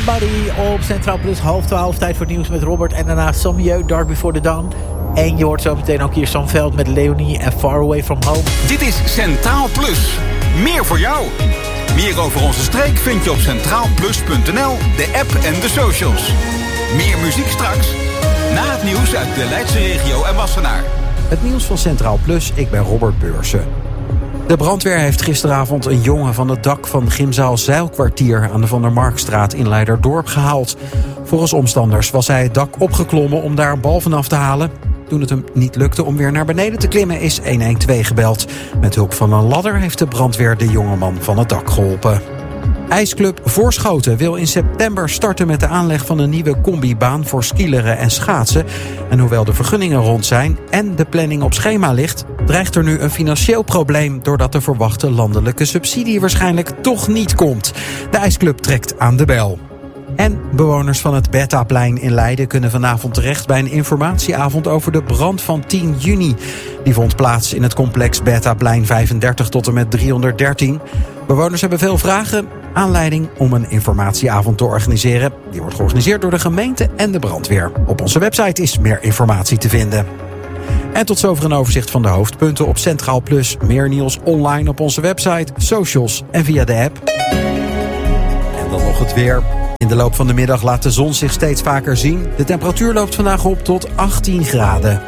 Somebody op Centraal Plus 11:30. Tijd voor het nieuws met Robert. En daarna Samieu, Dark Before the Dawn. En je hoort zo meteen ook hier Sam Veld met Leonie en Far Away From Home. Dit is Centraal Plus. Meer voor jou. Meer over onze streek vind je op centraalplus.nl, de app en de socials. Meer muziek straks. Na het nieuws uit de Leidse regio en Wassenaar. Het nieuws van Centraal Plus, ik ben Robert Beursen. De brandweer heeft gisteravond een jongen van het dak van gymzaal Zeilkwartier aan de Van der Markstraat in Leiderdorp gehaald. Volgens omstanders was hij het dak opgeklommen om daar een bal vanaf te halen. Toen het hem niet lukte om weer naar beneden te klimmen is 112 gebeld. Met hulp van een ladder heeft de brandweer de jongeman van het dak geholpen. IJsclub Voorschoten wil in september starten met de aanleg van een nieuwe combibaan voor skileren en schaatsen. En hoewel de vergunningen rond zijn en de planning op schema ligt, dreigt er nu een financieel probleem doordat de verwachte landelijke subsidie waarschijnlijk toch niet komt. De IJsclub trekt aan de bel. En bewoners van het Bethaplein in Leiden kunnen vanavond terecht bij een informatieavond over de brand van 10 juni. Die vond plaats in het complex Bethaplein 35 tot en met 313. Bewoners hebben veel vragen. Aanleiding om een informatieavond te organiseren. Die wordt georganiseerd door de gemeente en de brandweer. Op onze website is meer informatie te vinden. En tot zover een overzicht van de hoofdpunten op Centraal Plus. Meer nieuws online op onze website, socials en via de app. En dan nog het weer. In de loop van de middag laat de zon zich steeds vaker zien. De temperatuur loopt vandaag op tot 18 graden.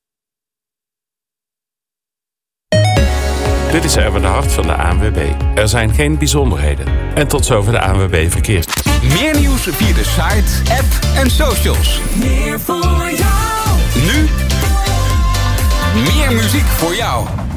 Dit is Erwin de Hart van de ANWB. Er zijn geen bijzonderheden. En tot zover de ANWB Verkeers. Meer nieuws via de site, app en socials. Meer voor jou. Nu meer muziek voor jou.